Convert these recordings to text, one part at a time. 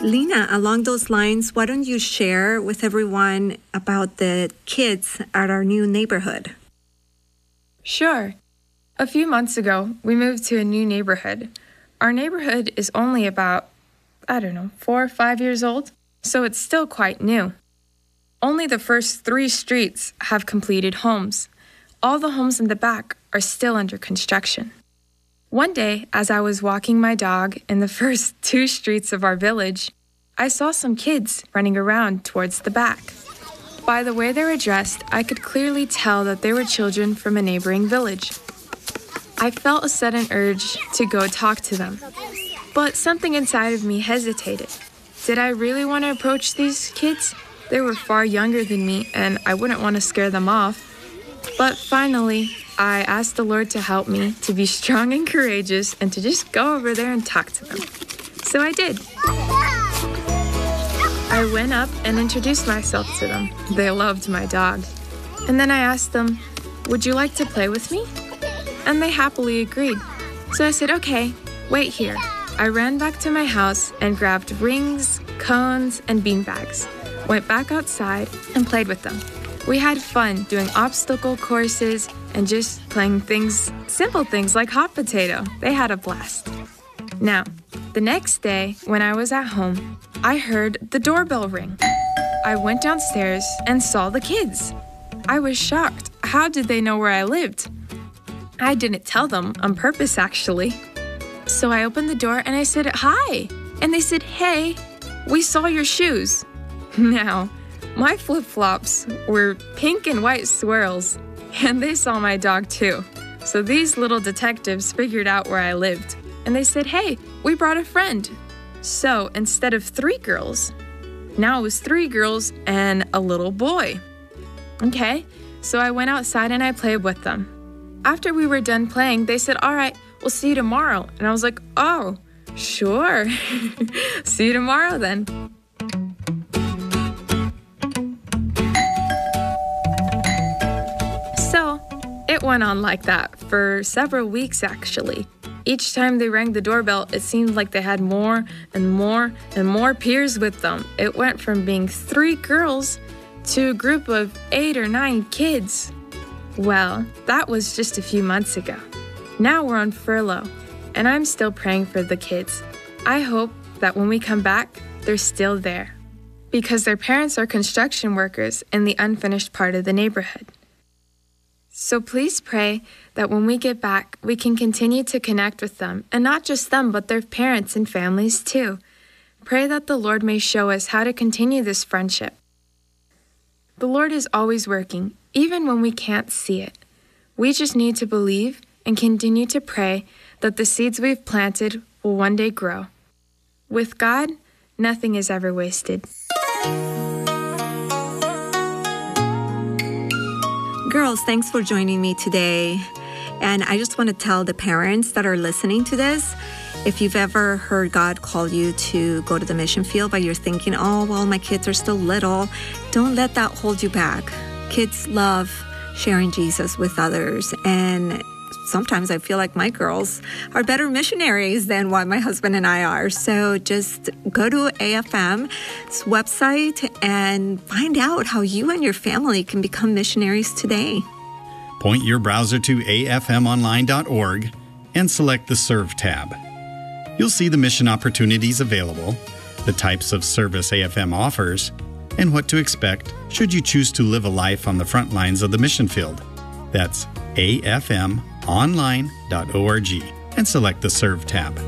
Lena, along those lines, why don't you share with everyone about the kids at our new neighborhood? Sure. A few months ago, we moved to a new neighborhood. Our neighborhood is only about, 4 or 5 years old, so it's still quite new. Only the first 3 streets have completed homes. All the homes in the back are still under construction. One day, as I was walking my dog in the first 2 streets of our village, I saw some kids running around towards the back. By the way they were dressed, I could clearly tell that they were children from a neighboring village. I felt a sudden urge to go talk to them, but something inside of me hesitated. Did I really want to approach these kids? They were far younger than me, and I wouldn't want to scare them off. But finally, I asked the Lord to help me to be strong and courageous and to just go over there and talk to them. So I did. I went up and introduced myself to them. They loved my dog. And then I asked them, "Would you like to play with me?" And they happily agreed. So I said, "Okay, wait here." I ran back to my house and grabbed rings, cones, and beanbags, went back outside and played with them. We had fun doing obstacle courses and just playing simple things like hot potato. They had a blast. Now, the next day when I was at home, I heard the doorbell ring. I went downstairs and saw the kids. I was shocked. How did they know where I lived? I didn't tell them on purpose, actually. So I opened the door and I said, "Hi." And they said, "Hey, we saw your shoes." Now, my flip-flops were pink and white swirls, and they saw my dog too. So these little detectives figured out where I lived, and they said, "Hey, we brought a friend." So instead of 3 girls, now it was 3 girls and a little boy. Okay, so I went outside and I played with them. After we were done playing, they said, "All right, we'll see you tomorrow." And I was like, "Oh, sure." See you tomorrow then. So it went on like that for several weeks, actually. Each time they rang the doorbell, it seemed like they had more and more and more peers with them. It went from being 3 girls to a group of 8 or 9 kids. Well, that was just a few months ago. Now we're on furlough, and I'm still praying for the kids. I hope that when we come back, they're still there, because their parents are construction workers in the unfinished part of the neighborhood. So please pray that when we get back, we can continue to connect with them, and not just them, but their parents and families too. Pray that the Lord may show us how to continue this friendship. The Lord is always working, even when we can't see it. We just need to believe and continue to pray that the seeds we've planted will one day grow. With God, nothing is ever wasted. Girls, thanks for joining me today. And I just want to tell the parents that are listening to this, if you've ever heard God call you to go to the mission field, but you're thinking, "Oh, well, my kids are still little," don't let that hold you back. Kids love sharing Jesus with others. And sometimes I feel like my girls are better missionaries than what my husband and I are. So just go to AFM's website and find out how you and your family can become missionaries today. Point your browser to afmonline.org and select the Serve tab. You'll see the mission opportunities available, the types of service AFM offers, and what to expect should you choose to live a life on the front lines of the mission field. That's afmonline.org and select the Serve tab.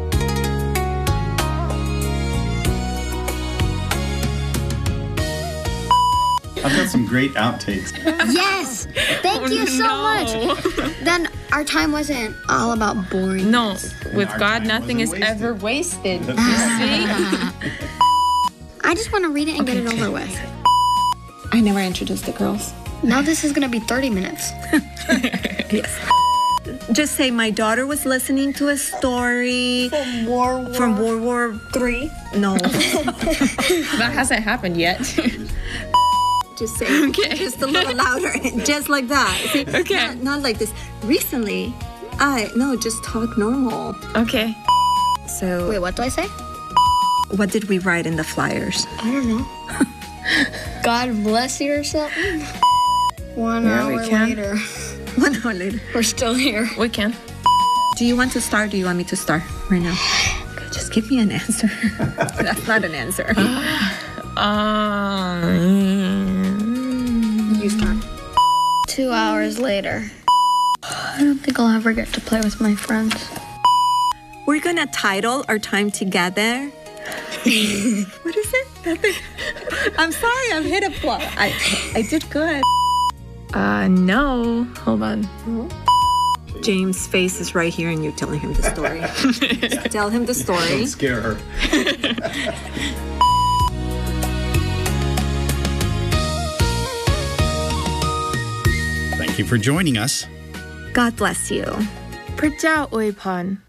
I've got some great outtakes. Yes! Thank you so much. Then our time wasn't all about boring. No, with God, nothing is ever wasted. You see? I just want to read it and get it over with. I never introduced the girls. Now this is going to be 30 minutes. Yes. Just say my daughter was listening to a story from World War III. No. That hasn't happened yet. Just say just a little louder, just like that. See, Okay. Not like this. Recently, just talk normal. Okay. So Wait, what do I say? What did we write in the flyers? I don't know. God bless you or something. 1 hour later. 1 hour later. We're still here. We can. Do you want to start? Do you want me to start right now? Just give me an answer. That's not an answer. You start. 2 hours later. I don't think I'll ever get to play with my friends. We're going to title our time together. What is it? Nothing. I'm sorry, I've hit a flaw. I did good. No. Hold on. James' face is right here and you're telling him the story. Just tell him the story. Don't scare her. Thank you for joining us. God bless you. พระเจ้าอวยพร